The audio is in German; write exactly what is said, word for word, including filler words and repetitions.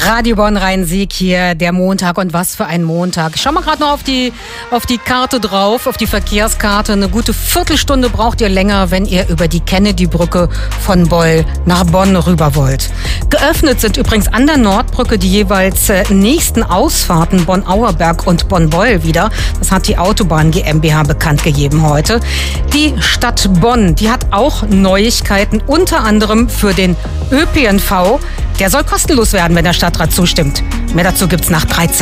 Radio Bonn Rhein-Sieg hier, der Montag, und was für ein Montag. Schau mal gerade noch auf die, auf die Karte drauf, auf die Verkehrskarte. Eine gute Viertelstunde braucht ihr länger, wenn ihr über die Kennedy-Brücke von Boll nach Bonn rüber wollt. Geöffnet sind übrigens an der Nordbrücke die jeweils nächsten Ausfahrten Bonn-Auerberg und Bonn-Boll wieder. Das hat die Autobahn GmbH bekannt gegeben heute. Die Stadt Bonn, die hat auch Neuigkeiten, unter anderem für den ÖPNV. Der soll kostenlos werden, wenn der Stadtrat zustimmt. Mehr dazu gibt's nach dreizehn.